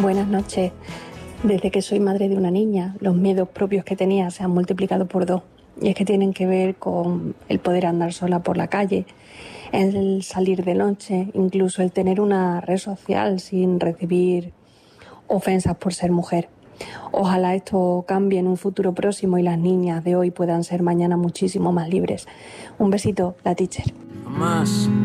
Buenas noches. Desde que soy madre de una niña, los miedos propios que tenía se han multiplicado por 2. Y es que tienen que ver con el poder andar sola por la calle, el salir de noche, incluso el tener una red social sin recibir ofensas por ser mujer. Ojalá esto cambie en un futuro próximo y las niñas de hoy puedan ser mañana muchísimo más libres. Un besito, la teacher. Más.